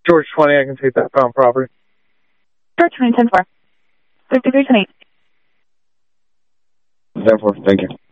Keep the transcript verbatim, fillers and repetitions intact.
George twenty, I can take that found property. George twenty, ten four. fifty-three ten eight. ten four, thank you.